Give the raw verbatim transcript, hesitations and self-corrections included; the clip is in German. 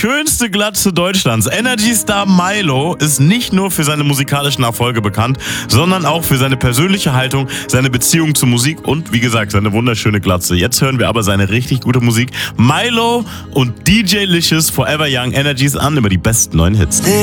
schönste Glatze Deutschlands. Energy Star Milo ist nicht nur für seine musikalischen Erfolge bekannt, sondern auch für seine persönliche Haltung, seine Beziehung zur Musik und wie gesagt, seine wunderschöne Glatze. Jetzt hören wir aber seine richtig gute Musik. Milo und D J Licious Forever Young Energies an über die besten neuen Hits.